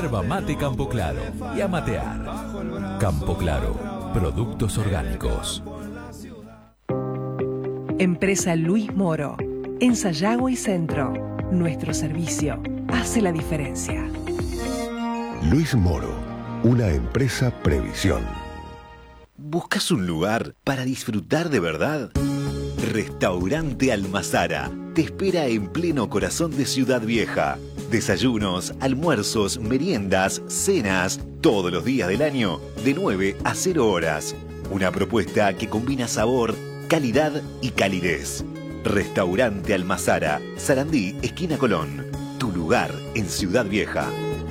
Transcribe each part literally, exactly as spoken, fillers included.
Yerba mate Campo Claro y a matear. Campo Claro, productos orgánicos. Empresa Luis Moro, en Sayago y Centro. Nuestro servicio hace la diferencia. Luis Moro, una empresa Previsión. ¿Buscas un lugar para disfrutar de verdad? Restaurante Almazara te espera en pleno corazón de Ciudad Vieja. Desayunos, almuerzos, meriendas, cenas, todos los días del año, de nueve a cero horas. Una propuesta que combina sabor, calidad y calidez. Restaurante Almazara, Sarandí, esquina Colón. Tu lugar en Ciudad Vieja.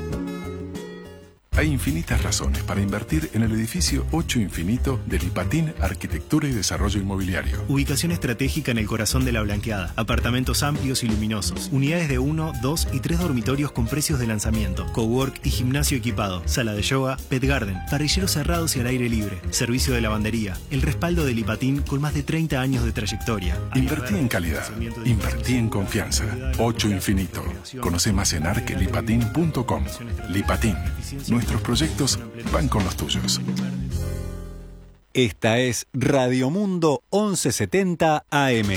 Hay infinitas razones para invertir en el edificio ocho Infinito de Lipatín Arquitectura y Desarrollo Inmobiliario. Ubicación estratégica en el corazón de La Blanqueada. Apartamentos amplios y luminosos. Unidades de uno, dos y tres dormitorios con precios de lanzamiento. Cowork y gimnasio equipado. Sala de yoga, pet garden. Parrilleros cerrados y al aire libre. Servicio de lavandería. El respaldo de Lipatín con más de treinta años de trayectoria. Invertí en calidad. Invertí en confianza. ocho Infinito. Conoce más en arquelipatin punto com. Lipatín. Nuestros proyectos van con los tuyos. Esta es Radio Mundo once setenta A M.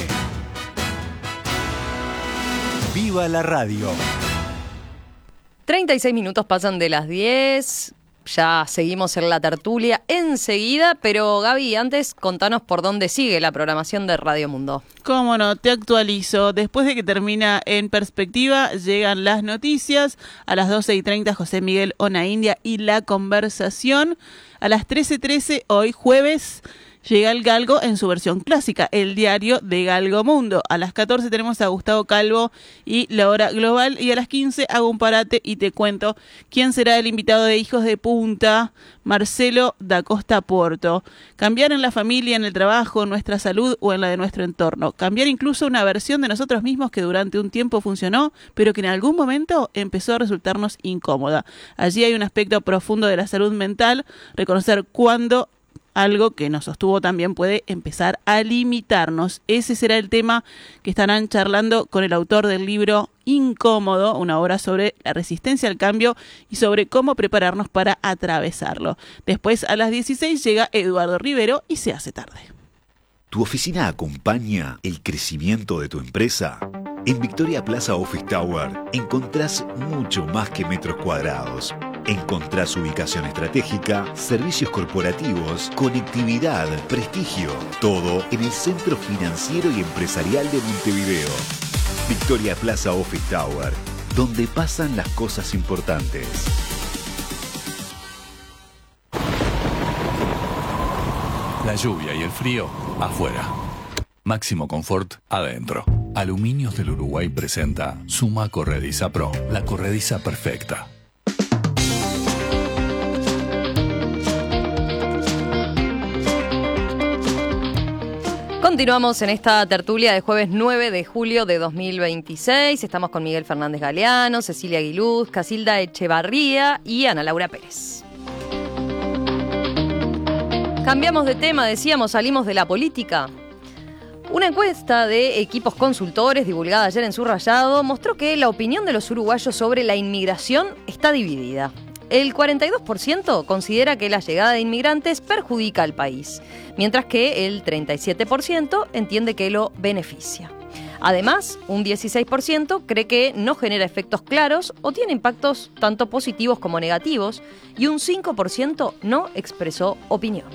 ¡Viva la radio! treinta y seis minutos pasan de las diez. Ya seguimos en la tertulia enseguida, pero Gaby, antes contanos por dónde sigue la programación de Radio Mundo. Cómo no, te actualizo. Después de que termina En Perspectiva, llegan las noticias. A las doce y treinta, José Miguel Ona India y La Conversación. A las trece trece, hoy jueves, llega el Galgo en su versión clásica, el diario de Galgo Mundo. A las catorce tenemos a Gustavo Calvo y La Hora Global. Y a las quince hago un parate y te cuento quién será el invitado de Hijos de Punta, Marcelo da Costa Porto. Cambiar en la familia, en el trabajo, en nuestra salud o en la de nuestro entorno. Cambiar incluso una versión de nosotros mismos que durante un tiempo funcionó, pero que en algún momento empezó a resultarnos incómoda. Allí hay un aspecto profundo de la salud mental, reconocer cuándo algo que nos sostuvo también puede empezar a limitarnos. Ese será el tema que estarán charlando con el autor del libro Incómodo, una obra sobre la resistencia al cambio y sobre cómo prepararnos para atravesarlo. Después, a las dieciséis, llega Eduardo Rivero y Se hace tarde. ¿Tu oficina acompaña el crecimiento de tu empresa? En Victoria Plaza Office Tower encontrás mucho más que metros cuadrados. Encontrás ubicación estratégica, servicios corporativos, conectividad, prestigio. Todo en el centro financiero y empresarial de Montevideo. Victoria Plaza Office Tower, donde pasan las cosas importantes. La lluvia y el frío afuera. Máximo confort adentro. Aluminios del Uruguay presenta Suma Corrediza Pro, la corrediza perfecta. Continuamos en esta tertulia de jueves nueve de julio de dos mil veintiséis. Estamos con Miguel Fernández Galeano, Cecilia Aguiluz, Casilda Echevarría y Ana Laura Pérez. Cambiamos de tema, decíamos, salimos de la política. Una encuesta de Equipos Consultores, divulgada ayer en Subrayado, mostró que la opinión de los uruguayos sobre la inmigración está dividida. El cuarenta y dos por ciento considera que la llegada de inmigrantes perjudica al país, mientras que el treinta y siete por ciento entiende que lo beneficia. Además, un dieciséis por ciento cree que no genera efectos claros o tiene impactos tanto positivos como negativos, y un cinco por ciento no expresó opinión.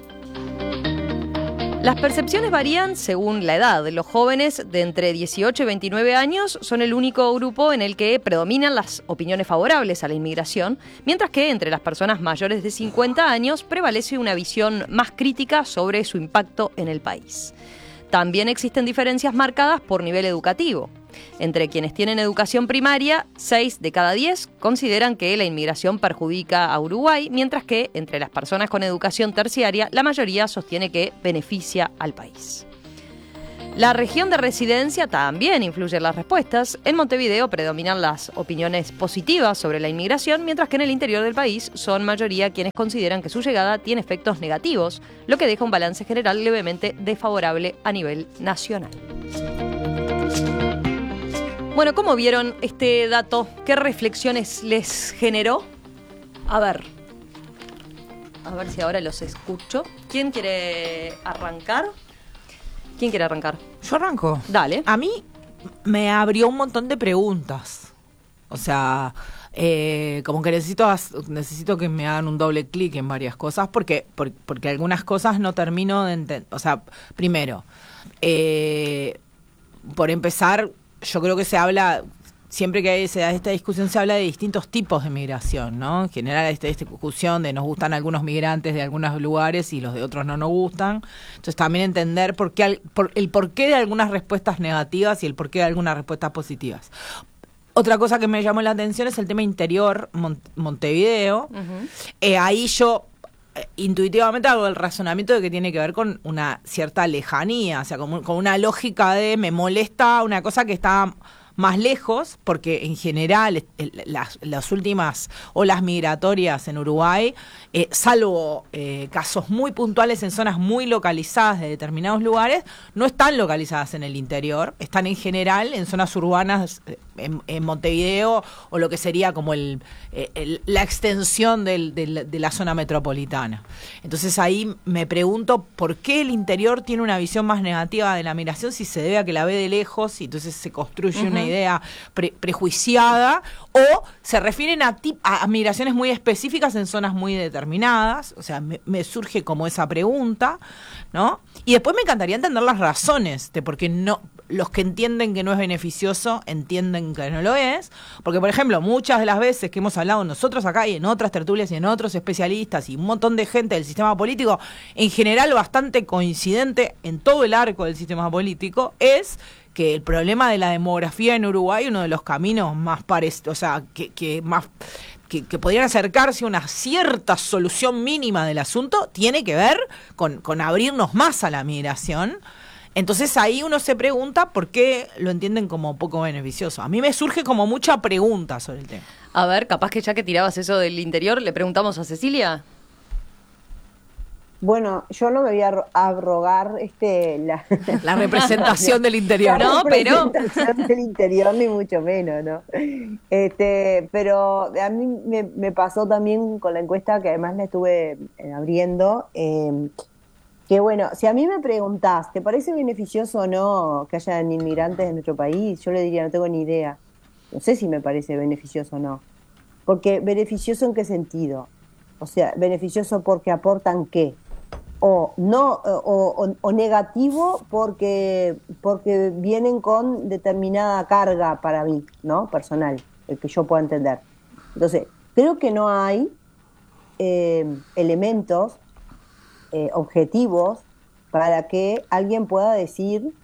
Las percepciones varían según la edad. Los jóvenes de entre dieciocho y veintinueve años son el único grupo en el que predominan las opiniones favorables a la inmigración, mientras que entre las personas mayores de cincuenta años prevalece una visión más crítica sobre su impacto en el país. También existen diferencias marcadas por nivel educativo. Entre quienes tienen educación primaria, seis de cada diez consideran que la inmigración perjudica a Uruguay, mientras que entre las personas con educación terciaria, la mayoría sostiene que beneficia al país. La región de residencia también influye en las respuestas. En Montevideo predominan las opiniones positivas sobre la inmigración, mientras que en el interior del país son mayoría quienes consideran que su llegada tiene efectos negativos, lo que deja un balance general levemente desfavorable a nivel nacional. Bueno, ¿cómo vieron este dato? ¿Qué reflexiones les generó? A ver. A ver si ahora los escucho. ¿Quién quiere arrancar? ¿Quién quiere arrancar? Yo arranco. Dale. A mí me abrió un montón de preguntas. O sea, eh, como que necesito necesito que me hagan un doble clic en varias cosas porque, porque, porque algunas cosas no termino de entender. O sea, primero, eh, por empezar, yo creo que se habla... Siempre que hay esa, esta discusión se habla de distintos tipos de migración, ¿no? En general esta, esta discusión de nos gustan algunos migrantes de algunos lugares y los de otros no nos gustan. Entonces también entender por qué, por, el porqué de algunas respuestas negativas y el porqué de algunas respuestas positivas. Otra cosa que me llamó la atención es el tema interior, Mont- Montevideo. Uh-huh. Eh, ahí yo... intuitivamente hago el razonamiento de que tiene que ver con una cierta lejanía, o sea, con, con una lógica de me molesta una cosa que está más lejos, porque en general el, las, las últimas olas migratorias en Uruguay, eh, salvo eh, casos muy puntuales en zonas muy localizadas de determinados lugares, no están localizadas en el interior, están en general en zonas urbanas, eh, en, en Montevideo, o lo que sería como el, eh, el, la extensión del, del, de la zona metropolitana. Entonces ahí me pregunto por qué el interior tiene una visión más negativa de la migración, si se debe a que la ve de lejos y entonces se construye uh-huh. una idea pre- prejuiciada, o se refieren a, tip- a migraciones muy específicas en zonas muy determinadas. O sea, me, me surge como esa pregunta, ¿no? Y después me encantaría entender las razones de por qué no, los que entienden que no es beneficioso entienden que no lo es, porque por ejemplo muchas de las veces que hemos hablado nosotros acá y en otras tertulias y en otros especialistas y un montón de gente del sistema político, en general bastante coincidente en todo el arco del sistema político, es que el problema de la demografía en Uruguay, uno de los caminos más parecidos, o sea, que, que más que, que podrían acercarse a una cierta solución mínima del asunto, tiene que ver con, con abrirnos más a la migración. Entonces ahí uno se pregunta por qué lo entienden como poco beneficioso. A mí me surge como mucha pregunta sobre el tema. A ver, capaz que ya que tirabas eso del interior, le preguntamos a Cecilia. Bueno, yo no me voy a abrogar este la, la representación del interior. La no, pero representación del interior ni mucho menos, ¿no? Este, pero a mí me, me pasó también con la encuesta, que además la estuve abriendo, eh, que bueno, si a mí me preguntás, ¿te parece beneficioso o no que hayan inmigrantes en nuestro país? Yo le diría, no tengo ni idea. No sé si me parece beneficioso o no. Porque, ¿beneficioso en qué sentido? O sea, ¿beneficioso porque aportan qué? O no, o, o, o negativo porque, porque vienen con determinada carga para mí, ¿no? Personal, el que yo pueda entender. Entonces, creo que no hay eh, elementos eh, objetivos para que alguien pueda decir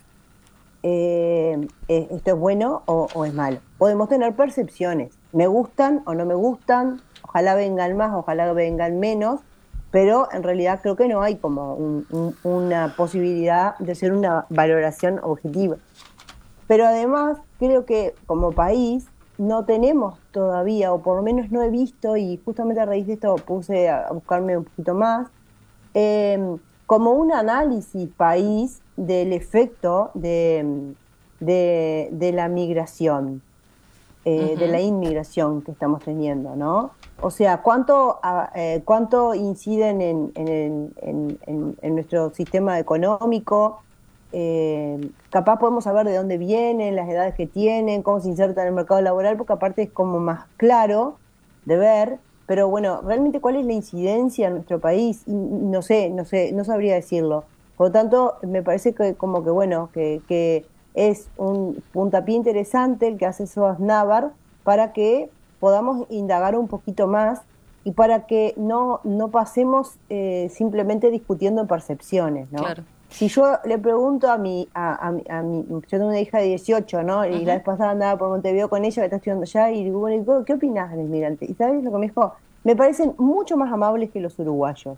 eh, esto es bueno o, o es malo. Podemos tener percepciones, me gustan o no me gustan, ojalá vengan más, ojalá vengan menos, pero en realidad creo que no hay como un, un, una posibilidad de hacer una valoración objetiva. Pero además creo que como país no tenemos todavía, o por lo menos no he visto, y justamente a raíz de esto puse a buscarme un poquito más, eh, como un análisis país del efecto de, de, de la migración, eh, uh-huh. de la inmigración que estamos teniendo, ¿no? O sea, ¿cuánto, eh, cuánto inciden en, en, en, en, en nuestro sistema económico? Eh, capaz podemos saber de dónde vienen, las edades que tienen, cómo se insertan en el mercado laboral, porque aparte es como más claro de ver, pero bueno, realmente cuál es la incidencia en nuestro país, no sé, no sé, no sabría decirlo. Por lo tanto, me parece que como que bueno, que, que es un puntapié interesante el que hace SOAS Navar para que podamos indagar un poquito más y para que no, no pasemos eh, simplemente discutiendo en percepciones, ¿no? Claro. Si yo le pregunto a mi, a, a, a mi, yo tengo una hija de dieciocho, ¿no? Y uh-huh. la vez pasada andaba por Montevideo con ella, que está estudiando allá, y digo, bueno, ¿qué opinás del inmigrante? ¿Y sabes lo que me dijo? Me parecen mucho más amables que los uruguayos.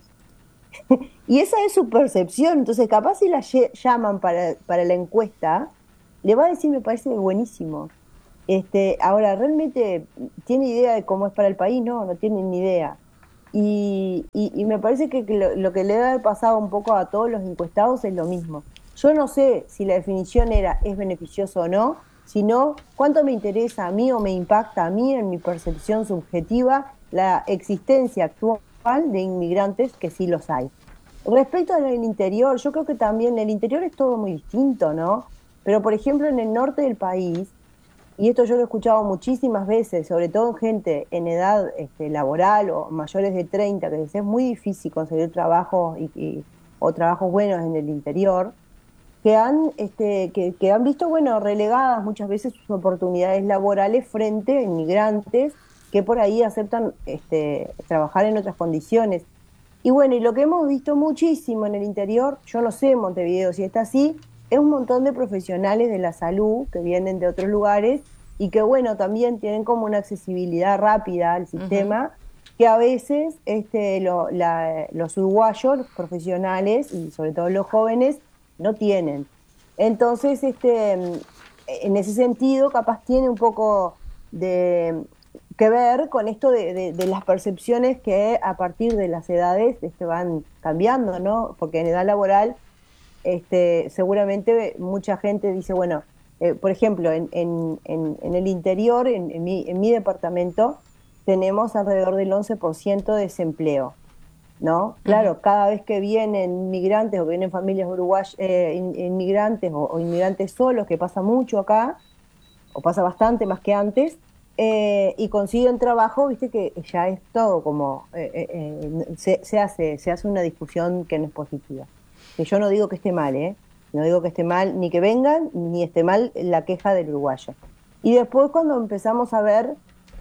Y esa es su percepción, entonces capaz si la llaman para, para la encuesta, le va a decir, me parece buenísimo. Este, ahora, ¿realmente tiene idea de cómo es para el país? No, no tiene ni idea. Y, y, y me parece que, que lo, lo que le debe haber pasado un poco a todos los encuestados es lo mismo. Yo no sé si la definición era es beneficioso o no, sino cuánto me interesa a mí o me impacta a mí en mi percepción subjetiva la existencia actual de inmigrantes, que sí los hay. Respecto al interior, yo creo que también en el interior es todo muy distinto, ¿no? Pero, por ejemplo, en el norte del país, y esto yo lo he escuchado muchísimas veces, sobre todo en gente en edad este, laboral o mayores de treinta, que les es muy difícil conseguir trabajo y, y, o trabajos buenos en el interior, que han, este, que, que han visto, bueno, relegadas muchas veces sus oportunidades laborales frente a inmigrantes que por ahí aceptan este, trabajar en otras condiciones. Y bueno, y lo que hemos visto muchísimo en el interior, yo no sé en Montevideo si está así, es un montón de profesionales de la salud que vienen de otros lugares y que, bueno, también tienen como una accesibilidad rápida al sistema, uh-huh. que a veces este, lo, la, los uruguayos, los profesionales y sobre todo los jóvenes, no tienen. Entonces, este, en ese sentido, capaz tiene un poco de... que ver con esto de, de, de las percepciones que a partir de las edades este, van cambiando, ¿no? Porque en edad laboral este, seguramente mucha gente dice, bueno, eh, por ejemplo, en, en, en, en el interior, en, en, mi, en mi departamento, tenemos alrededor del once por ciento de desempleo, ¿no? Claro, uh-huh. cada vez que vienen migrantes o vienen familias uruguayas, eh, in, inmigrantes o, o inmigrantes solos, que pasa mucho acá, o pasa bastante más que antes, Eh, y consiguen trabajo, viste que ya es todo como eh, eh, se, se hace se hace una discusión que no es positiva, que yo no digo que esté mal, eh no digo que esté mal ni que vengan ni esté mal la queja del uruguayo. Y después cuando empezamos a ver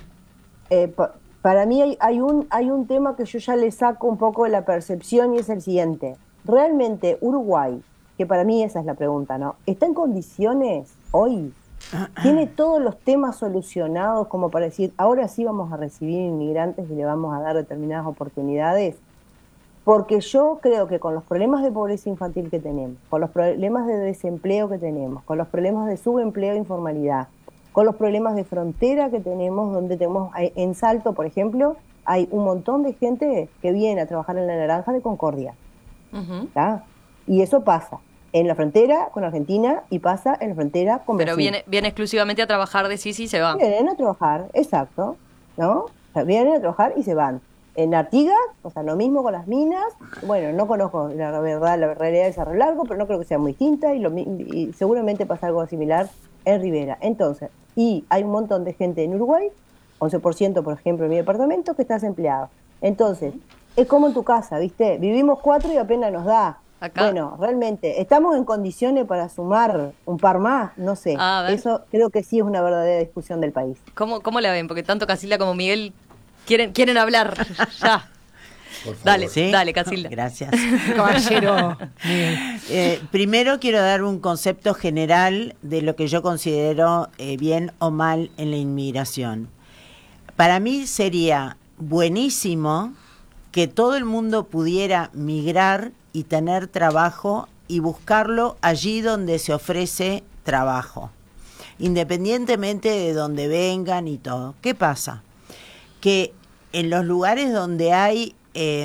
eh, pa, para mí hay, hay un hay un tema que yo ya le saco un poco de la percepción y es el siguiente: realmente Uruguay, que para mí esa es la pregunta, ¿no? ¿Está en condiciones hoy? ¿Tiene todos los temas solucionados como para decir, ahora sí vamos a recibir inmigrantes y le vamos a dar determinadas oportunidades? Porque yo creo que con los problemas de pobreza infantil que tenemos, con los problemas de desempleo que tenemos, con los problemas de subempleo e informalidad, con los problemas de frontera que tenemos, donde tenemos en Salto, por ejemplo, hay un montón de gente que viene a trabajar en la Naranja de Concordia. Uh-huh. ¿Tá? Y eso pasa en la frontera con Argentina y pasa en la frontera con Brasil. Pero viene, viene exclusivamente a trabajar de sí, sí se va. Vienen a trabajar, exacto, ¿no? O sea, vienen a trabajar y se van. En Artigas, o sea, lo mismo con las minas. Bueno, no conozco la verdad, la realidad de Cerro Largo, pero no creo que sea muy distinta y, lo, y seguramente pasa algo similar en Rivera. Entonces, y hay un montón de gente en Uruguay, once por ciento, por ejemplo, en mi departamento, que está desempleado. Entonces, es como en tu casa, ¿viste? Vivimos cuatro y apenas nos da. Acá. Bueno, realmente, ¿estamos en condiciones para sumar un par más? No sé. Eso creo que sí es una verdadera discusión del país. ¿Cómo, cómo la ven? Porque tanto Casilda como Miguel quieren quieren hablar ya. Dale, ¿Sí? dale, Casilda. Gracias. Caballero. eh, primero quiero dar un concepto general de lo que yo considero eh, bien o mal en la inmigración. Para mí sería buenísimo que todo el mundo pudiera migrar y tener trabajo y buscarlo allí donde se ofrece trabajo, independientemente de donde vengan y todo. ¿Qué pasa? Que en los lugares donde hay eh,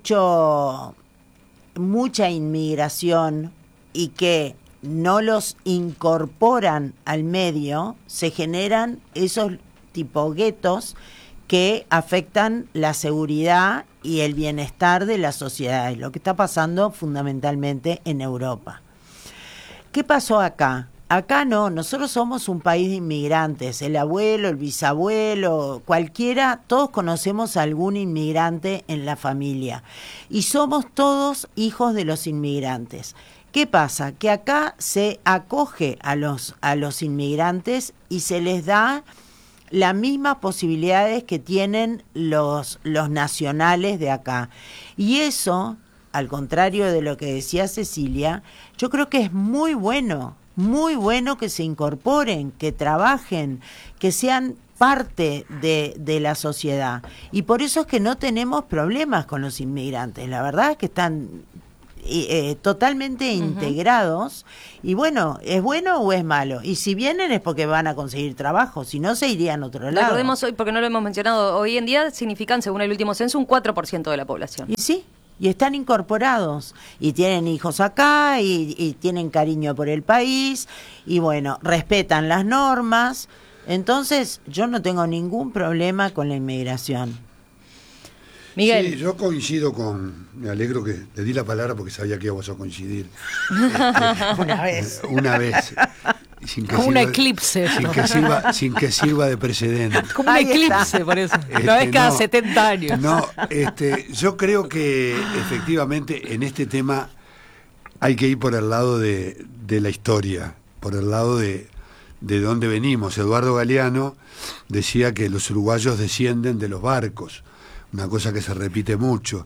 mucho mucha inmigración y que no los incorporan al medio, se generan esos tipo guetos que afectan la seguridad y el bienestar de las sociedades, lo que está pasando fundamentalmente en Europa. ¿Qué pasó acá? Acá no, nosotros somos un país de inmigrantes, el abuelo, el bisabuelo, cualquiera, todos conocemos a algún inmigrante en la familia y somos todos hijos de los inmigrantes. ¿Qué pasa? Que acá se acoge a los, a los inmigrantes y se les da las mismas posibilidades que tienen los, los nacionales de acá. Y eso, al contrario de lo que decía Cecilia, yo creo que es muy bueno, muy bueno que se incorporen, que trabajen, que sean parte de, de la sociedad. Y por eso es que no tenemos problemas con los inmigrantes. La verdad es que están eh, totalmente uh-huh. integrados. Y bueno, ¿es bueno o es malo? Y si vienen es porque van a conseguir trabajo, si no se irían a otro lado. Recordemos hoy, porque no lo hemos mencionado, hoy en día significan, según el último censo, un cuatro por ciento de la población. ¿Y sí? y están incorporados y tienen hijos acá y, y tienen cariño por el país y bueno, respetan las normas. Entonces yo no tengo ningún problema con la inmigración. Miguel. Sí, yo coincido con, me alegro que le di la palabra porque sabía que íbamos a coincidir. Este, una vez. Una vez. Sin que Como un sirva, eclipse. Sin que, sirva, sin que sirva de precedente. Como un Ahí eclipse, está. por eso. Este, Una vez cada no, setenta años. No, este, yo creo que efectivamente en este tema hay que ir por el lado de, de la historia, por el lado de, de dónde venimos. Eduardo Galeano decía que los uruguayos descienden de los barcos, una cosa que se repite mucho.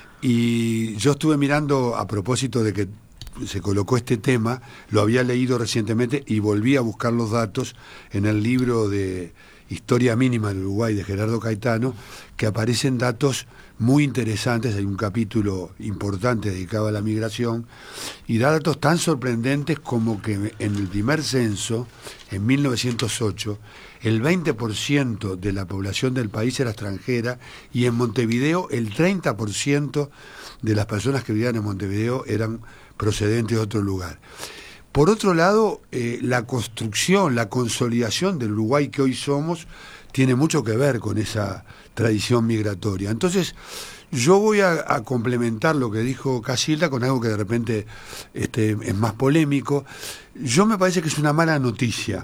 Y yo estuve mirando, a propósito de que se colocó este tema, lo había leído recientemente y volví a buscar los datos en el libro de Historia Mínima del Uruguay de Gerardo Caetano, que aparecen datos muy interesantes. Hay un capítulo importante dedicado a la migración y da datos tan sorprendentes como que en el primer censo, en mil novecientos ocho, el veinte por ciento de la población del país era extranjera y en Montevideo el treinta por ciento de las personas que vivían en Montevideo eran procedentes de otro lugar. Por otro lado, eh, la construcción, la consolidación del Uruguay que hoy somos tiene mucho que ver con esa tradición migratoria. Entonces, yo voy a, a complementar lo que dijo Casilda con algo que de repente este, es más polémico. Yo me parece que es una mala noticia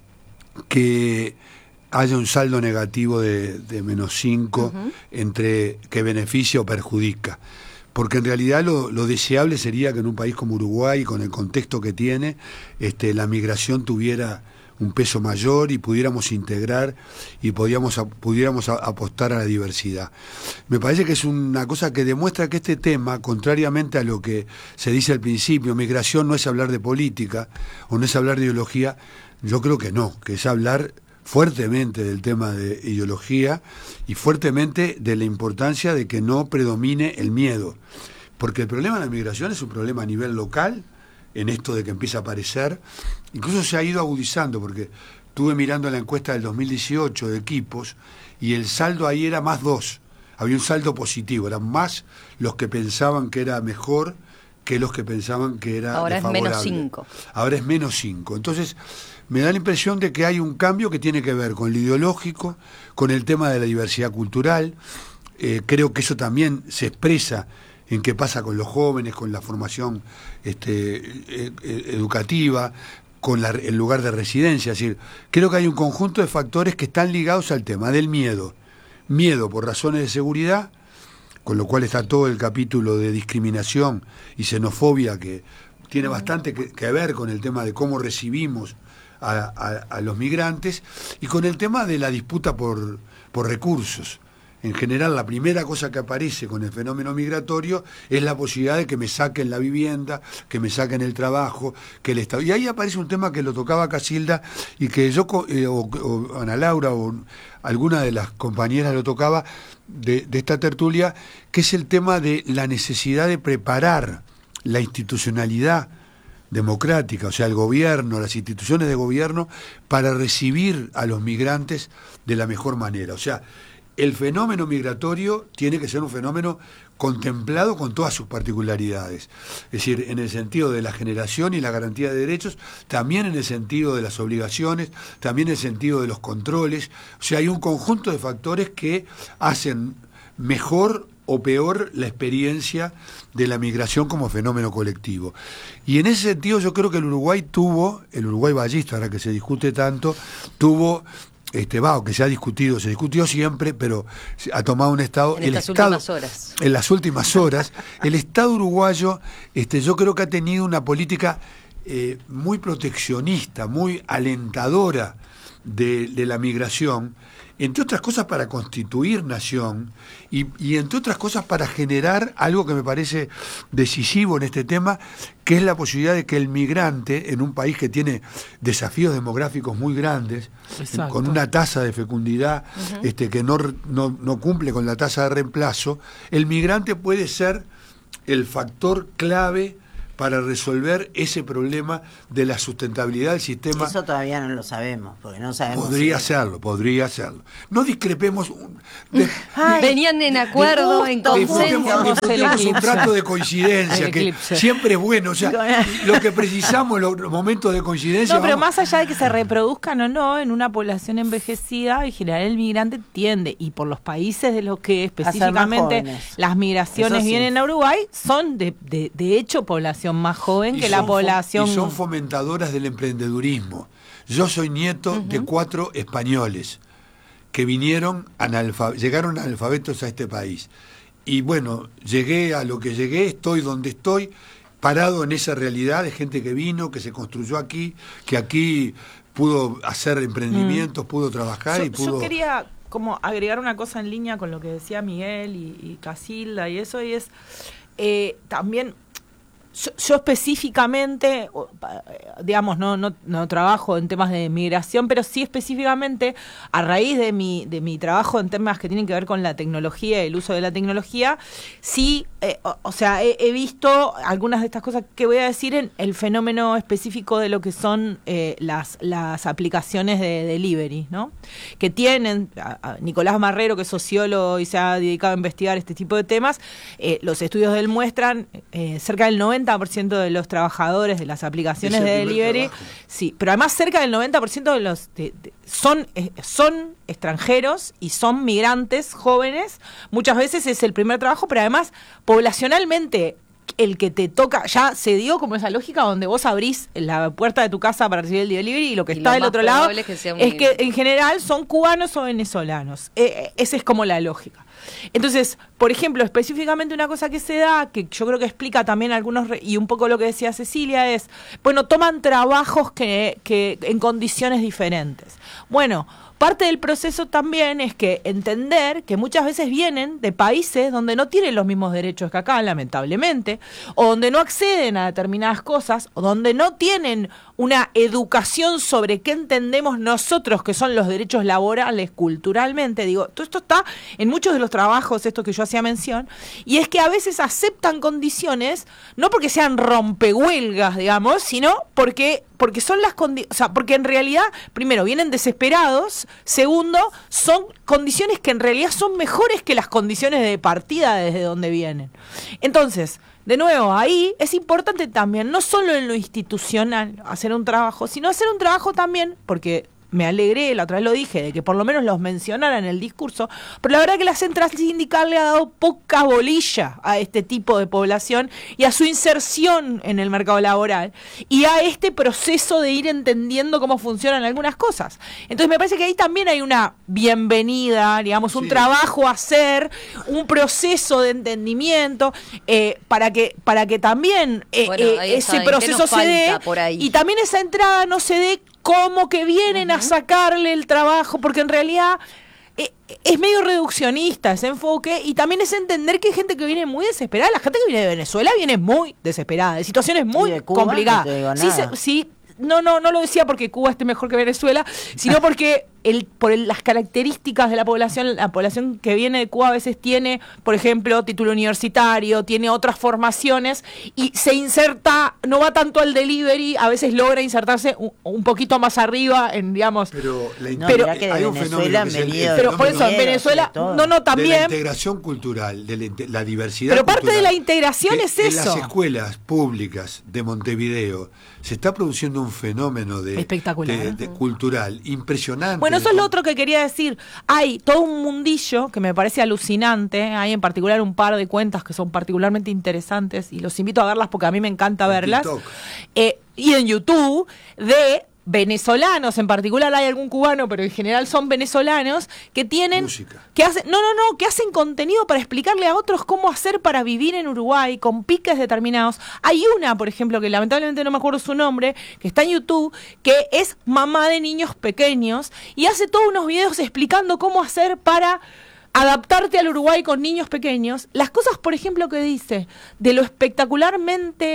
que haya un saldo negativo de, de menos cinco uh-huh. entre que beneficia o perjudica. Porque en realidad lo, lo deseable sería que en un país como Uruguay, con el contexto que tiene, este, la migración tuviera un peso mayor y pudiéramos integrar y podíamos, pudiéramos apostar a la diversidad. Me parece que es una cosa que demuestra que este tema, contrariamente a lo que se dice al principio, migración no es hablar de política o no es hablar de ideología, yo creo que no, que es hablar fuertemente del tema de ideología y fuertemente de la importancia de que no predomine el miedo. Porque el problema de la migración es un problema a nivel local, en esto de que empieza a aparecer, incluso se ha ido agudizando, porque estuve mirando la encuesta del dos mil dieciocho de equipos y el saldo ahí era más dos, había un saldo positivo, eran más los que pensaban que era mejor que los que pensaban que era ahora desfavorable. Es menos cinco. Ahora es menos cinco. Entonces, me da la impresión de que hay un cambio que tiene que ver con lo ideológico, con el tema de la diversidad cultural. Eh, creo que eso también se expresa en qué pasa con los jóvenes, con la formación este, eh, educativa, con la, el lugar de residencia. Es decir, creo que hay un conjunto de factores que están ligados al tema del miedo. Miedo por razones de seguridad, con lo cual está todo el capítulo de discriminación y xenofobia que tiene bastante que, que ver con el tema de cómo recibimos a, a, a los migrantes y con el tema de la disputa por, por recursos. En general, la primera cosa que aparece con el fenómeno migratorio es la posibilidad de que me saquen la vivienda, que me saquen el trabajo, que el Estado... Y ahí aparece un tema que lo tocaba Casilda y que yo, eh, o, o Ana Laura, o alguna de las compañeras lo tocaba de, de esta tertulia, que es el tema de la necesidad de preparar la institucionalidad democrática, o sea, el gobierno, las instituciones de gobierno, para recibir a los migrantes de la mejor manera. O sea, el fenómeno migratorio tiene que ser un fenómeno contemplado con todas sus particularidades. Es decir, en el sentido de la generación y la garantía de derechos, también en el sentido de las obligaciones, también en el sentido de los controles. O sea, hay un conjunto de factores que hacen mejor o peor la experiencia de la migración como fenómeno colectivo. Y en ese sentido yo creo que el Uruguay tuvo, el Uruguay ballista, ahora que se discute tanto, tuvo... Este, va, que se ha discutido, se discutió siempre, pero ha tomado un estado... En el estas estado, últimas horas. En las últimas horas, el Estado uruguayo, este, yo creo que ha tenido una política eh, muy proteccionista, muy alentadora de, de la migración, entre otras cosas para constituir nación y, y entre otras cosas para generar algo que me parece decisivo en este tema, que es la posibilidad de que el migrante en un país que tiene desafíos demográficos muy grandes, en, con una tasa de fecundidad uh-huh. este, que no, no, no cumple con la tasa de reemplazo, el migrante puede ser el factor clave para resolver ese problema de la sustentabilidad del sistema. Eso todavía no lo sabemos, porque no sabemos. Podría si hacerlo, podría hacerlo. No discrepemos. De, Ay, venían en acuerdo, de, en consenso. Disfrutemos un trato de coincidencia, que siempre es bueno. O sea, lo que precisamos, los, los momentos de coincidencia. No, pero vamos. más allá de que se reproduzcan o no, en una población envejecida, en general el migrante tiende, y por los países de los que específicamente las migraciones sí. vienen a Uruguay, son de, de, de hecho población más joven y que la población. Y son fomentadoras del emprendedurismo. Yo soy nieto uh-huh. de cuatro españoles que vinieron, analfab- llegaron analfabetos a este país. Y bueno, llegué a lo que llegué, estoy donde estoy, parado en esa realidad de gente que vino, que se construyó aquí, que aquí pudo hacer emprendimientos, mm. pudo trabajar yo, y pudo... Yo quería como agregar una cosa en línea con lo que decía Miguel y, y Casilda y eso, y es eh, también... Yo, yo específicamente, digamos, no, no, no trabajo en temas de migración, pero sí específicamente a raíz de mi, de mi trabajo en temas que tienen que ver con la tecnología y el uso de la tecnología, sí, eh, o, o sea, he, he visto algunas de estas cosas que voy a decir en el fenómeno específico de lo que son eh, las, las aplicaciones de delivery, ¿no? Que tienen, a, a Nicolás Marrero, que es sociólogo y se ha dedicado a investigar este tipo de temas, eh, los estudios de él muestran eh, cerca del noventa por ciento de los trabajadores de las aplicaciones de delivery, sí, pero además cerca del noventa por ciento de los de, de, son eh, son extranjeros y son migrantes jóvenes. Muchas veces es el primer trabajo, pero además poblacionalmente el que te toca, ya se dio como esa lógica donde vos abrís la puerta de tu casa para recibir el delivery y lo que y está lo del otro lado es que, es que en general son cubanos o venezolanos. Eh, esa es como la lógica. Entonces, por ejemplo, específicamente una cosa que se da, que yo creo que explica también algunos, re- y un poco lo que decía Cecilia, es, bueno, toman trabajos que, que en condiciones diferentes. Bueno, parte del proceso también es que entender que muchas veces vienen de países donde no tienen los mismos derechos que acá, lamentablemente, o donde no acceden a determinadas cosas, o donde no tienen una educación sobre qué entendemos nosotros que son los derechos laborales culturalmente. Digo, todo esto está en muchos de los trabajos, esto que yo hacía mención, y es que a veces aceptan condiciones, no porque sean rompehuelgas, digamos, sino porque porque son las condiciones, o sea, porque en realidad, primero, vienen desesperados, segundo, son condiciones que en realidad son mejores que las condiciones de partida desde donde vienen. Entonces, de nuevo, ahí es importante también, no solo en lo institucional, hacer un trabajo, sino hacer un trabajo también, porque me alegré, la otra vez lo dije, de que por lo menos los mencionara en el discurso, pero la verdad que la central sindical le ha dado poca bolilla a este tipo de población y a su inserción en el mercado laboral y a este proceso de ir entendiendo cómo funcionan algunas cosas. Entonces me parece que ahí también hay una bienvenida, digamos, un sí. trabajo a hacer, un proceso de entendimiento eh, para que para que también eh, bueno, eh, ese proceso se dé y también esa entrada no se dé como que vienen uh-huh. a sacarle el trabajo, porque en realidad eh, es medio reduccionista ese enfoque, y también es entender que hay gente que viene muy desesperada. La gente que viene de Venezuela viene muy desesperada, de situaciones muy de Cuba, complicadas. No te digo nada. Sí, sí, no, no, no lo decía porque Cuba esté mejor que Venezuela, sino porque el, por el, las características de la población, la población que viene de Cuba a veces tiene, por ejemplo, título universitario, tiene otras formaciones y se inserta, no va tanto al delivery, a veces logra insertarse un, un poquito más arriba en, digamos... Pero, la in- no, pero que de hay un Venezuela fenómeno que es el, pero por eso en Venezuela, no, no, también... De la integración cultural, de la, la diversidad Pero parte cultural, de la integración que es eso. En las escuelas públicas de Montevideo se está produciendo un fenómeno de, espectacular, de, de cultural impresionante. Bueno, eso es lo otro que quería decir. Hay todo un mundillo que me parece alucinante. Hay en particular un par de cuentas que son particularmente interesantes y los invito a verlas porque a mí me encanta verlas. Eh, y en YouTube de venezolanos, en particular hay algún cubano, pero en general son venezolanos que tienen música. que hacen, no, no, no, que hacen contenido para explicarle a otros cómo hacer para vivir en Uruguay con piques determinados. Hay una, por ejemplo, que lamentablemente no me acuerdo su nombre, que está en YouTube, que es mamá de niños pequeños y hace todos unos videos explicando cómo hacer para adaptarte al Uruguay con niños pequeños. Las cosas, por ejemplo, que dice de lo espectacularmente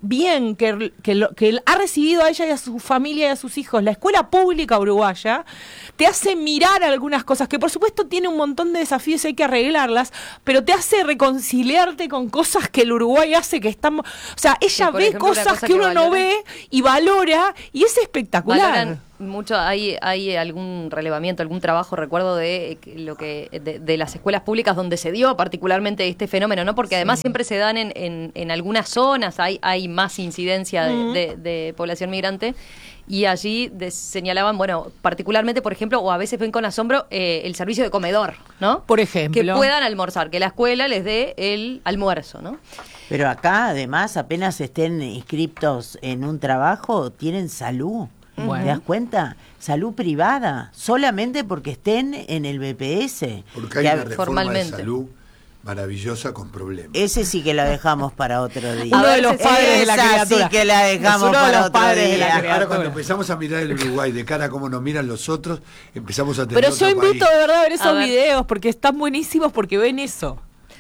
bien que, que, lo, que ha recibido a ella y a su familia y a sus hijos la escuela pública uruguaya, te hace mirar algunas cosas, que por supuesto tiene un montón de desafíos y hay que arreglarlas, pero te hace reconciliarte con cosas que el Uruguay hace que estamos... O sea, ella sí, ve ejemplo, cosas cosa que uno que no ve y valora, y es espectacular. Valoran mucho, hay, hay algún relevamiento, algún trabajo, recuerdo, de lo que de, de las escuelas públicas donde se dio particularmente este fenómeno, ¿no? Porque además sí. siempre se dan en, en, en algunas zonas, hay, hay más incidencia de, uh-huh. de, de población migrante. Y allí de, señalaban, bueno, particularmente, por ejemplo, o a veces ven con asombro, eh, el servicio de comedor, ¿no? Por ejemplo. Que puedan almorzar, que la escuela les dé el almuerzo, ¿no? Pero acá, además, apenas estén inscriptos en un trabajo, tienen salud. Bueno. ¿Te das cuenta? Salud privada, solamente porque estén en el B P S. Porque hay una reforma de salud maravillosa con problemas. Ese sí que la dejamos para otro día. Uno de los padres de la criatura. Sí que la dejamos para otro día. Ahora cuando empezamos a mirar el Uruguay de cara a cómo nos miran los otros, empezamos a tener Pero yo invito país. de verdad a ver esos a ver. videos, porque están buenísimos, porque ven eso.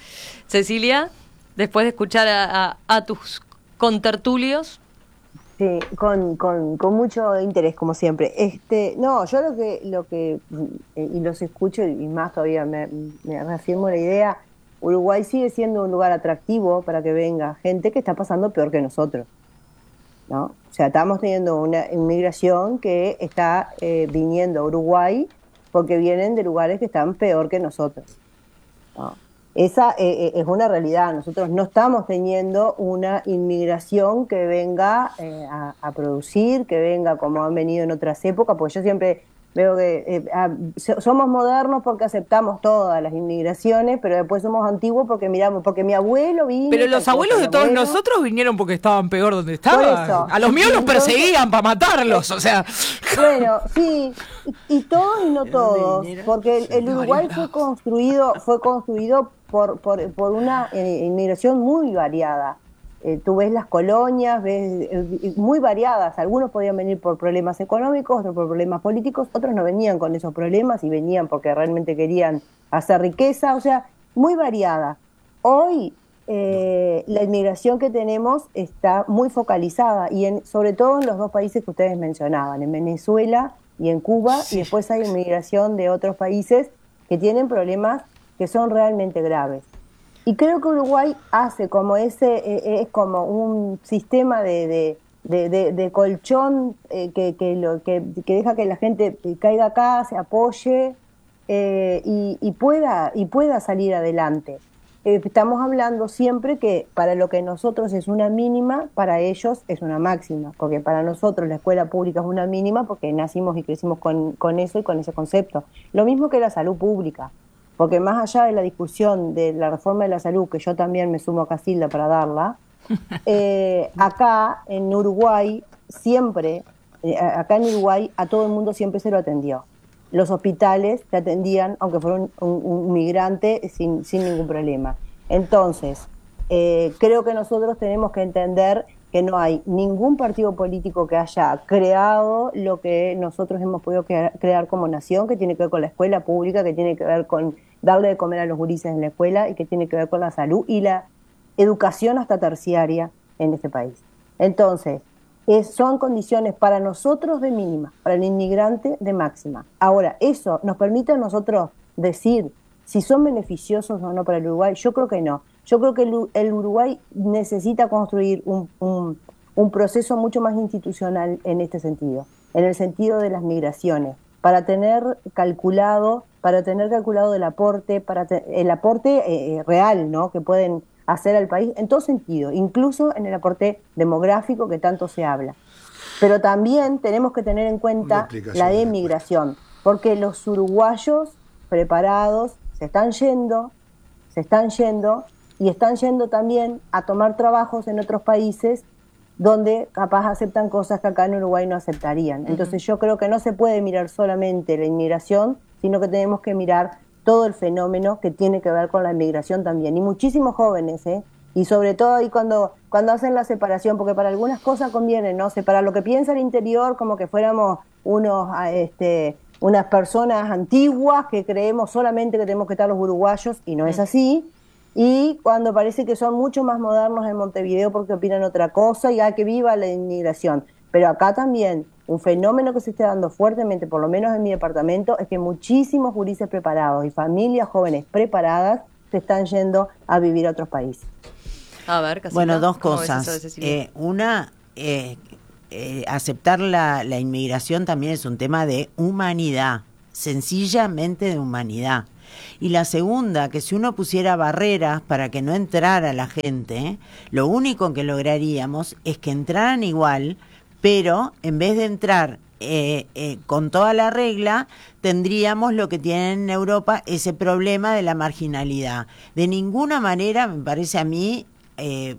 Cecilia, después de escuchar a, a, a tus contertulios. Sí, con, con, con mucho interés, como siempre. Este, no, yo lo que, lo que y los escucho, y más todavía me, me reafirmo la idea, Uruguay sigue siendo un lugar atractivo para que venga gente que está pasando peor que nosotros, ¿no? O sea, estamos teniendo una inmigración que está eh, viniendo a Uruguay porque vienen de lugares que están peor que nosotros, ¿no? Esa eh, es una realidad. Nosotros no estamos teniendo una inmigración que venga eh, a, a producir, que venga como han venido en otras épocas, porque yo siempre veo que eh, a, somos modernos porque aceptamos todas las inmigraciones, pero después somos antiguos porque miramos, porque mi abuelo vino... Pero los abuelos de todos abuelo, nosotros vinieron porque estaban peor donde estaban. A los míos los perseguían para matarlos, o sea... Bueno, sí, y, y todos y no todos, porque el, el Uruguay fue construido, fue construido por, por, por una eh, inmigración muy variada. Eh, tú ves las colonias, ves eh, muy variadas. Algunos podían venir por problemas económicos, otros por problemas políticos, otros no venían con esos problemas y venían porque realmente querían hacer riqueza, o sea, muy variada. Hoy eh, la inmigración que tenemos está muy focalizada y en, sobre todo en los dos países que ustedes mencionaban, en Venezuela y en Cuba, sí. Y después hay inmigración de otros países que tienen problemas que son realmente graves. Y creo que Uruguay hace como ese, eh, es como un sistema de, de, de, de, de colchón eh, que, que, lo, que, que deja que la gente caiga acá, se apoye eh, y, y, pueda, y pueda salir adelante. Eh, estamos hablando siempre que para lo que nosotros es una mínima, para ellos es una máxima, porque para nosotros la escuela pública es una mínima porque nacimos y crecimos con, con eso y con ese concepto. Lo mismo que la salud pública. Porque más allá de la discusión de la reforma de la salud, que yo también me sumo a Casilda para darla, eh, acá en Uruguay siempre, eh, acá en Uruguay a todo el mundo siempre se lo atendió. Los hospitales te atendían, aunque fuera un, un, un migrante, sin, sin ningún problema. Entonces, eh, creo que nosotros tenemos que entender que no hay ningún partido político que haya creado lo que nosotros hemos podido crear, crear como nación, que tiene que ver con la escuela pública, que tiene que ver con darle de comer a los gurises en la escuela y que tiene que ver con la salud y la educación hasta terciaria en este país. Entonces, es, son condiciones para nosotros de mínima, para el inmigrante de máxima. Ahora, eso nos permite a nosotros decir si son beneficiosos o no para el Uruguay. Yo creo que no. Yo creo que el, el Uruguay necesita construir un, un, un proceso mucho más institucional en este sentido, en el sentido de las migraciones, para tener calculado, para tener calculado el aporte, para te, el aporte eh, real, ¿no? Que pueden hacer al país en todo sentido, incluso en el aporte demográfico que tanto se habla. Pero también tenemos que tener en cuenta la emigración, porque los uruguayos preparados se están yendo, se están yendo y están yendo también a tomar trabajos en otros países donde capaz aceptan cosas que acá en Uruguay no aceptarían. Entonces uh-huh. yo creo que no se puede mirar solamente la inmigración, sino que tenemos que mirar todo el fenómeno que tiene que ver con la inmigración también. Y muchísimos jóvenes, ¿eh? Y sobre todo ahí cuando, cuando hacen la separación, porque para algunas cosas conviene, ¿no? Separar lo que piensa el interior como que fuéramos unos... este unas personas antiguas que creemos solamente que tenemos que estar los uruguayos, y no es así. y cuando parece que son mucho más modernos en Montevideo porque opinan otra cosa y hay que viva la inmigración. Pero acá también un fenómeno que se está dando fuertemente, por lo menos en mi departamento, es que muchísimos gurises preparados y familias jóvenes preparadas se están yendo a vivir a otros países. A ver, Casita, bueno, dos ¿cómo ves cosas. eso de Cecilia? Eh, una, eh, eh, aceptar la, la inmigración también es un tema de humanidad, sencillamente de humanidad. Y la segunda, que si uno pusiera barreras para que no entrara la gente, lo único que lograríamos es que entraran igual, pero en vez de entrar eh, eh, con toda la regla, tendríamos lo que tienen en Europa, ese problema de la marginalidad. De ninguna manera, me parece a mí, eh,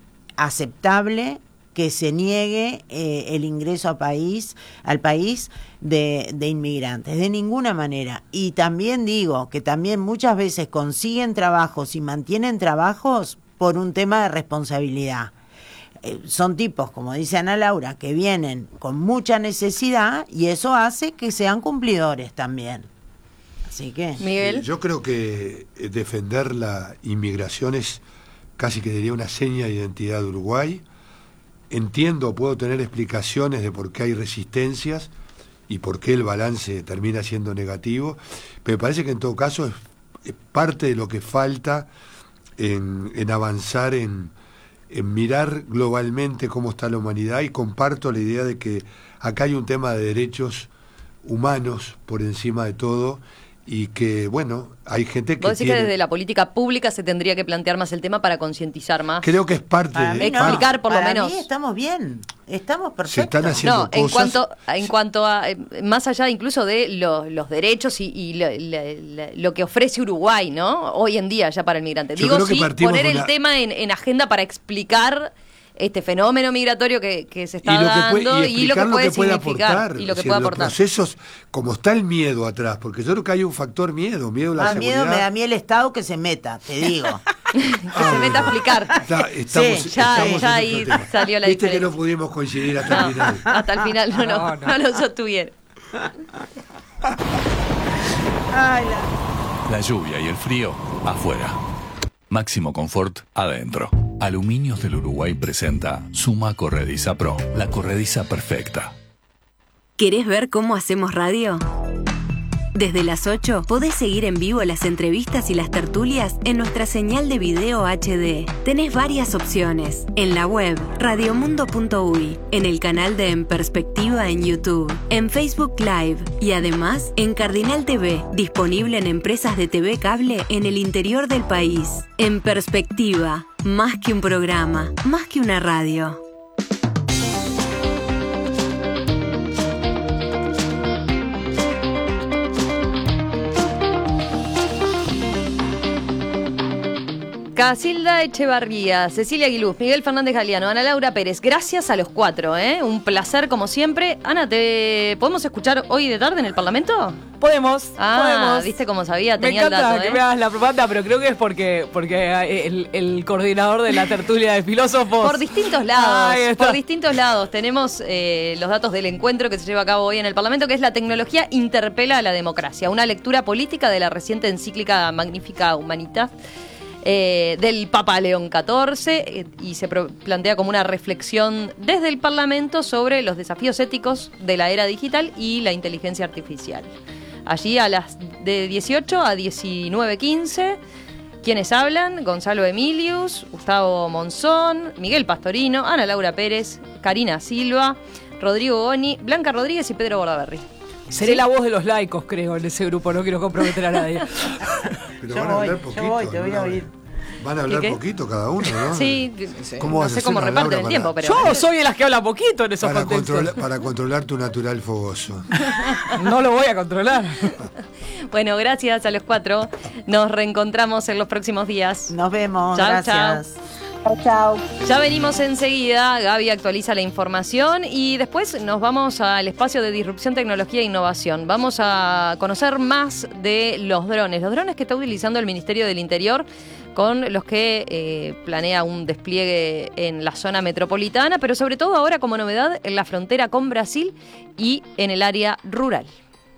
aceptable que se niegue eh, el ingreso a país, al país de, de inmigrantes, de ninguna manera. Y también digo que también muchas veces consiguen trabajos y mantienen trabajos por un tema de responsabilidad. Eh, son tipos, como dice Ana Laura, que vienen con mucha necesidad y eso hace que sean cumplidores también. Así que... Miguel. Yo creo que defender la inmigración es casi que diría una seña de identidad de Uruguay. Entiendo, puedo tener explicaciones de por qué hay resistencias y por qué el balance termina siendo negativo, pero me parece que en todo caso es, es parte de lo que falta en, en avanzar, en, en mirar globalmente cómo está la humanidad, y comparto la idea de que acá hay un tema de derechos humanos por encima de todo, y que, bueno, hay gente que ¿Vos decís tiene... que desde la política pública se tendría que plantear más el tema para concientizar más? Creo que es parte Para de... mí no, explicar por lo para menos. mí estamos bien, estamos perfectos. Se están haciendo No, en cosas... cuanto, en cuanto a, eh, más allá incluso de lo- los derechos y, y lo, la- la- lo que ofrece Uruguay, ¿no? Hoy en día ya para el migrante. Yo Digo, creo que sí, partimos poner de el una- tema en, en agenda para explicar este fenómeno migratorio que, que se está y lo que dando puede, y y lo que explicar puede lo que puede significar aportar, y lo que o sea, puede los aportar. procesos, como está el miedo atrás, porque yo creo que hay un factor miedo, miedo a la Más seguridad. miedo me da a mí el Estado que se meta, te digo. que se meta a explicar. Está- estamos, Sí, ya- estamos ya en ahí otro tema. salió la Viste que diferencia. no pudimos coincidir hasta el final. Hasta el final no, no, No, no, no. lo sostuvieron. Ay, la... La lluvia y el frío afuera. Máximo confort adentro. Aluminios del Uruguay presenta Suma Corrediza Pro, la corrediza perfecta. ¿Querés ver cómo hacemos radio? Desde las ocho podés seguir en vivo las entrevistas y las tertulias en nuestra señal de video H D. Tenés varias opciones. En la web radiomundo punto uy, en el canal de En Perspectiva en YouTube, en Facebook Live y además en Cardinal T V, disponible en empresas de T V cable en el interior del país. En Perspectiva, más que un programa, más que una radio. Casilda Echevarría, Cecilia Aguiluz, Miguel Fernández Galeano, Ana Laura Pérez. Gracias a los cuatro, ¿eh? Un placer como siempre. Ana, ¿te podemos escuchar hoy de tarde en el Parlamento? Podemos, Ah, podemos. viste cómo sabía, Me tenía el encanta dato, que ¿eh? me hagas la propaganda, pero creo que es porque, porque el, el coordinador de la tertulia de filósofos... Por distintos lados, Ahí está. por distintos lados. Tenemos eh, los datos del encuentro que se lleva a cabo hoy en el Parlamento, que es La tecnología interpela a la democracia, una lectura política de la reciente encíclica Magnifica Humanitas eh, del Papa León catorce, eh, y se pro- plantea como una reflexión desde el Parlamento sobre los desafíos éticos de la era digital y la inteligencia artificial. Allí a las de dieciocho a diecinueve quince... Quienes hablan: Gonzalo Emilius, Gustavo Monzón, Miguel Pastorino, Ana Laura Pérez, Karina Silva, Rodrigo Goni, Blanca Rodríguez y Pedro Bordaberry. Seré ¿Sí? la voz de los laicos, creo, en ese grupo. No quiero comprometer a nadie. Pero Yo van a voy, hablar yo poquito. voy, te voy a ¿no? oír. Van a hablar ¿Qué, qué? poquito cada uno, ¿no? Sí, ¿Cómo no vas a sé hacer, cómo Ana reparten Laura, el para- tiempo, pero... Yo soy de las que habla poquito en esos Para contextos. controlar, para controlar tu natural fogoso. No lo voy a controlar. Bueno, gracias a los cuatro. Nos reencontramos en los próximos días. Nos vemos, Chau, gracias. Chao, chao. Ya venimos enseguida, Gaby actualiza la información y después nos vamos al espacio de disrupción, tecnología e innovación. Vamos a conocer más de los drones, los drones que está utilizando el Ministerio del Interior, con los que eh, planea un despliegue en la zona metropolitana, pero sobre todo ahora como novedad en la frontera con Brasil y en el área rural.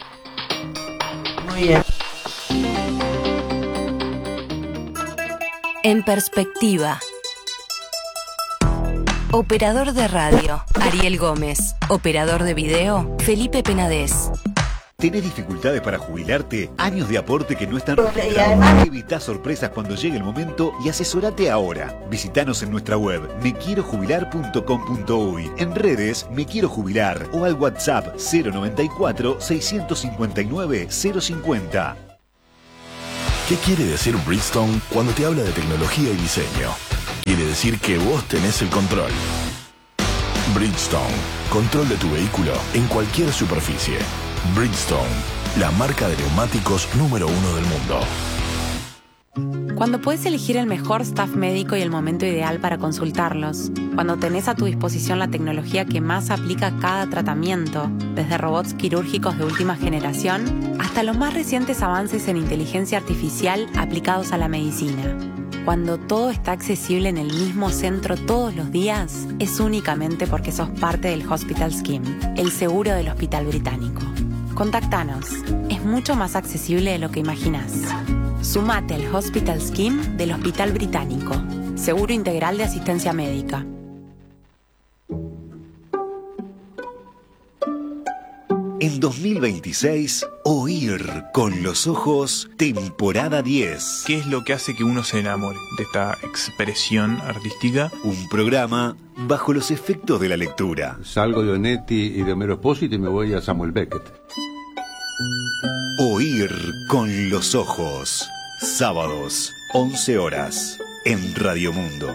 Muy bien. En perspectiva. Operador de radio, Ariel Gómez. Operador de video, Felipe Penades. ¿Tenés dificultades para jubilarte? ¿Años de aporte que no están registrados? Evita sorpresas cuando llegue el momento y asesorate ahora. Visítanos en nuestra web me quiero jubilar punto com punto uy, en redes Me Quiero Jubilar o al WhatsApp cero noventa y cuatro, seiscientos cincuenta y nueve, cero cincuenta. ¿Qué quiere decir Bridgestone cuando te habla de tecnología y diseño? Quiere decir que vos tenés el control. Bridgestone, control de tu vehículo en cualquier superficie. Bridgestone, la marca de neumáticos número uno del mundo. Cuando puedes elegir el mejor staff médico y el momento ideal para consultarlos. Cuando tenés a tu disposición la tecnología que más aplica a cada tratamiento, desde robots quirúrgicos de última generación hasta los más recientes avances en inteligencia artificial aplicados a la medicina. Cuando todo está accesible en el mismo centro todos los días, es únicamente porque sos parte del Hospital Scheme, el seguro del Hospital Británico. Contactanos. Es mucho más accesible de lo que imaginás. Sumate al Hospital Scheme del Hospital Británico. Seguro integral de asistencia médica. En dos mil veintiséis, Oír con los ojos, temporada diez. ¿Qué es lo que hace que uno se enamore de esta expresión artística? Un programa bajo los efectos de la lectura. Salgo de Onetti y de Homero Espósito y me voy a Samuel Beckett. Oír con los ojos. Sábados, once horas, en Radio Mundo.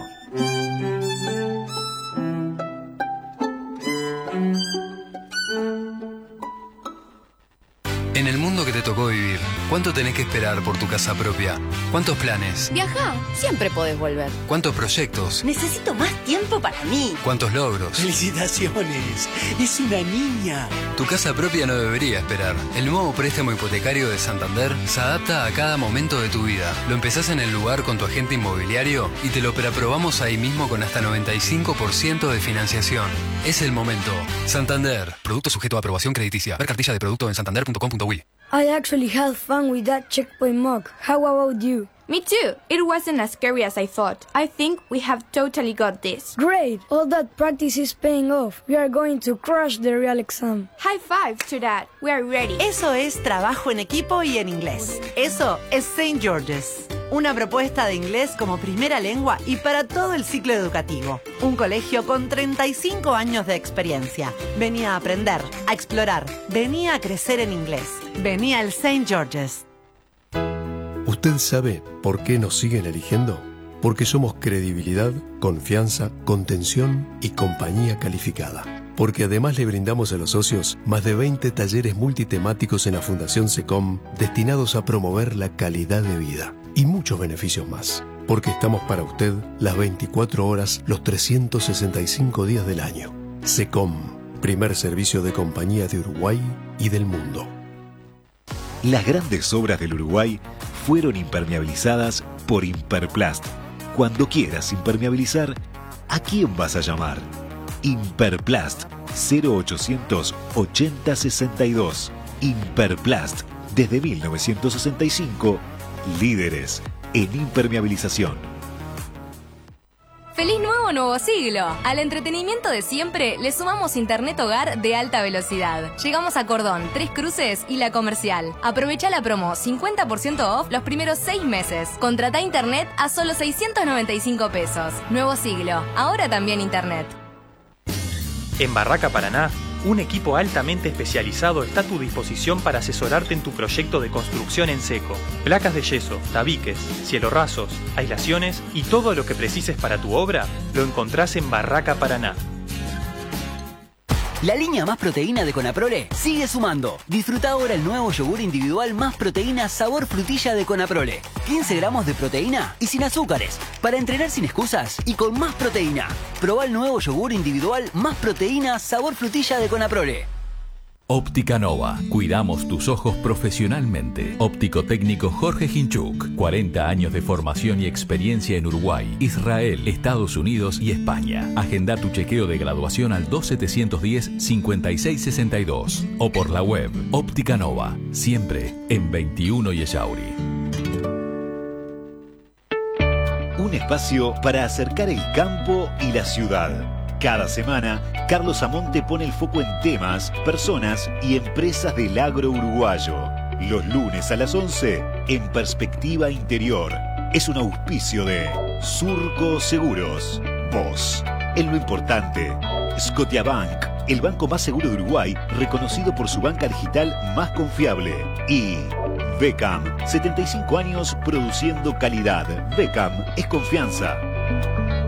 En el mundo que te tocó vivir, ¿cuánto tenés que esperar por tu casa propia? ¿Cuántos planes? Viajá, siempre podés volver. ¿Cuántos proyectos? Necesito más tiempo para mí. ¿Cuántos logros? ¡Felicitaciones! ¡Es una niña! Tu casa propia no debería esperar. El nuevo préstamo hipotecario de Santander se adapta a cada momento de tu vida. Lo empezás en el lugar con tu agente inmobiliario y te lo preaprobamos ahí mismo con hasta noventa y cinco por ciento de financiación. Es el momento. Santander. Producto sujeto a aprobación crediticia. Ver cartilla de producto en santander punto com punto uy. I actually had fun with that checkpoint mug. How about you? Me too. It wasn't as scary as I thought. I think we have totally got this. Great. All that practice is paying off. We are going to crush the real exam. High five to that. We are ready. Eso es trabajo en equipo y en inglés. Eso es Saint George's. Una propuesta de inglés como primera lengua y para todo el ciclo educativo. Un colegio con treinta y cinco años de experiencia. Venía a aprender, a explorar. Venía a crecer en inglés. Venía al Saint George's. ¿Usted sabe por qué nos siguen eligiendo? Porque somos credibilidad, confianza, contención y compañía calificada. Porque además le brindamos a los socios más de veinte talleres multitemáticos en la Fundación SECOM destinados a promover la calidad de vida. Y muchos beneficios más. Porque estamos para usted las veinticuatro horas, los trescientos sesenta y cinco días del año. SECOM, primer servicio de compañía de Uruguay y del mundo. Las grandes obras del Uruguay fueron impermeabilizadas por Imperplast. Cuando quieras impermeabilizar, ¿a quién vas a llamar? Imperplast, cero ochocientos ochenta sesenta y dos. Imperplast, desde mil novecientos sesenta y cinco, líderes en impermeabilización. ¡Feliz nuevo nuevo siglo! Al entretenimiento de siempre le sumamos internet hogar de alta velocidad. Llegamos a Cordón, Tres Cruces y La Comercial. Aprovecha la promo cincuenta por ciento off los primeros seis meses. Contrata internet a solo seiscientos noventa y cinco pesos. Nuevo siglo, ahora también internet. En Barraca Paraná, un equipo altamente especializado está a tu disposición para asesorarte en tu proyecto de construcción en seco. Placas de yeso, tabiques, cielorrazos, aislaciones y todo lo que precises para tu obra lo encontrás en Barraca Paraná. La línea Más Proteína de Conaprole sigue sumando. Disfruta ahora el nuevo yogur individual Más Proteína sabor frutilla de Conaprole. quince gramos de proteína y sin azúcares. Para entrenar sin excusas y con más proteína. Probá el nuevo yogur individual Más Proteína sabor frutilla de Conaprole. Óptica Nova. Cuidamos tus ojos profesionalmente. Óptico técnico Jorge Hinchuk. cuarenta años de formación y experiencia en Uruguay, Israel, Estados Unidos y España. Agenda tu chequeo de graduación al dos setecientos diez, cincuenta y seis sesenta y dos o por la web Óptica Nova. Siempre en veintiuno y Echauri. Un espacio para acercar el campo y la ciudad. Cada semana, Carlos Amonte pone el foco en temas, personas y empresas del agro uruguayo. Los lunes a las once, en Perspectiva Interior. Es un auspicio de Surco Seguros. Vos, en lo importante. Scotiabank, el banco más seguro de Uruguay, reconocido por su banca digital más confiable. Y Beckham, setenta y cinco años produciendo calidad. Beckham es confianza.